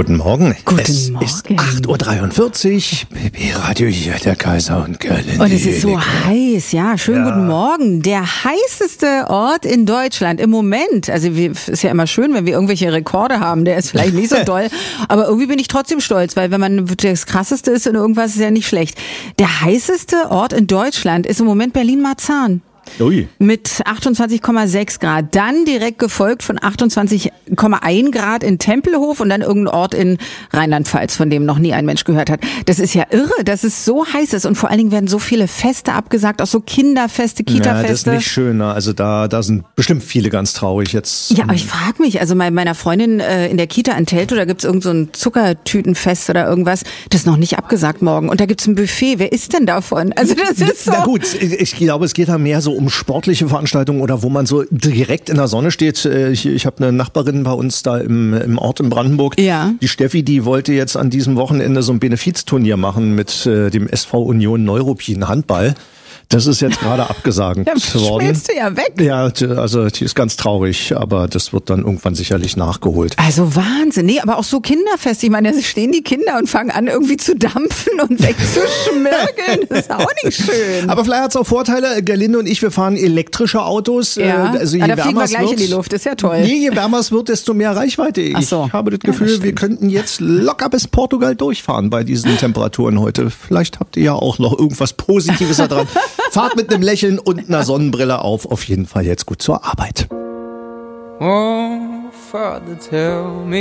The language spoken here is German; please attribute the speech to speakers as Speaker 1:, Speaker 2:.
Speaker 1: Guten Morgen.
Speaker 2: Guten
Speaker 1: Es
Speaker 2: Morgen.
Speaker 1: ist 8.43 Uhr. BB Radio hier, der Kaiser und Köln.
Speaker 2: Und es ist so heiß, ja. Schönen guten Morgen. Der heißeste Ort in Deutschland im Moment. Also ist ja immer schön, wenn wir irgendwelche Rekorde haben. Der ist vielleicht nicht so toll, aber irgendwie bin ich trotzdem stolz, weil wenn man das Krasseste ist in irgendwas, ist ja nicht schlecht. Der heißeste Ort in Deutschland ist im Moment Berlin-Marzahn.
Speaker 1: Ui.
Speaker 2: Mit 28,6 Grad. Dann direkt gefolgt von 28,1 Grad in Tempelhof und dann irgendein Ort in Rheinland-Pfalz, von dem noch nie ein Mensch gehört hat. Das ist ja irre, dass es so heiß ist. Und vor allen Dingen werden so viele Feste abgesagt, auch so Kinderfeste, Kita-Feste.
Speaker 1: Ja, das ist nicht schön. Ne? Also da sind bestimmt viele ganz traurig jetzt.
Speaker 2: Ja, aber ich frage mich, also meiner Freundin in der Kita in Teltow, da gibt's irgend so ein Zuckertütenfest oder irgendwas, das ist noch nicht abgesagt morgen. Und da gibt's ein Buffet. Wer isst denn davon? Also das ist so.
Speaker 1: Na gut, ich glaube, es geht da mehr so um sportliche Veranstaltungen oder wo man so direkt in der Sonne steht. Ich habe eine Nachbarin bei uns da im Ort in Brandenburg.
Speaker 2: Ja.
Speaker 1: Die Steffi, die wollte jetzt an diesem Wochenende so ein Benefizturnier machen mit dem SV Union Neuruppin Handball. Das ist jetzt gerade abgesagt worden.
Speaker 2: Schmilzt du ja weg.
Speaker 1: Ja, also die ist ganz traurig, aber das wird dann irgendwann sicherlich nachgeholt.
Speaker 2: Also Wahnsinn. Nee, aber auch so Kinderfest. Ich meine, da stehen die Kinder und fangen an irgendwie zu dampfen und wegzuschmirgeln. Das ist auch nicht schön.
Speaker 1: Aber vielleicht hat es auch Vorteile. Gerlinde und ich, wir fahren elektrische Autos.
Speaker 2: Ja,
Speaker 1: Also je
Speaker 2: da fliegen wir
Speaker 1: wärmer es
Speaker 2: gleich
Speaker 1: wird,
Speaker 2: in die Luft. Ist ja toll.
Speaker 1: Nee, je wärmer es wird, desto mehr Reichweite.
Speaker 2: Ach so.
Speaker 1: Ich habe das Gefühl, wir könnten jetzt locker bis Portugal durchfahren bei diesen Temperaturen heute. Vielleicht habt ihr ja auch noch irgendwas Positives da dran. Fahrt mit einem Lächeln und einer Sonnenbrille auf jeden Fall jetzt gut zur Arbeit.
Speaker 3: Oh, Father, tell me